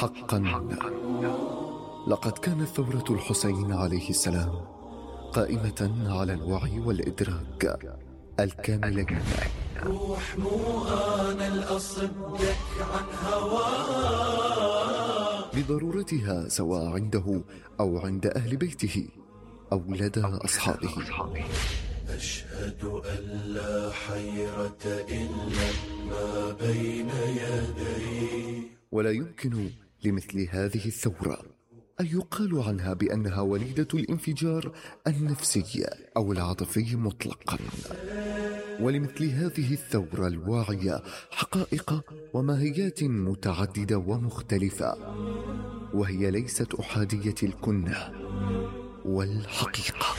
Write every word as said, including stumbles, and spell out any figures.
حقا لقد كانت ثورة الحسين عليه السلام قائمة على الوعي والإدراك الكاملين. روح مو أنا الأصدك عن هواه بضرورتها سواء عنده أو عند أهل بيته أو لدى أصحابه. أشهد أن لا حيرة إلا ما بين يدي. ولا يمكن لمثل هذه الثورة أن يقال عنها بأنها وليدة الانفجار النفسي أو العاطفي مطلقا. ولمثل هذه الثورة الواعية حقائق وماهيات متعددة ومختلفة، وهي ليست أحادية الكنة والحقيقة.